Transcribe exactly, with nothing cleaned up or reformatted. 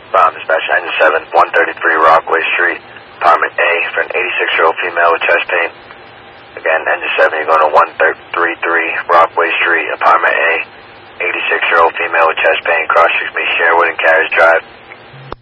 Bomb dispatch ninety-seven, one thirty-three Rockaway Street, apartment A for an eighty-six-year-old female with chest pain. Again, ninety-seven, you're going to one thirty-three Rockaway Street, apartment A, eighty-six-year-old female with chest pain, cross streets me Sherwood and Carriage Drive.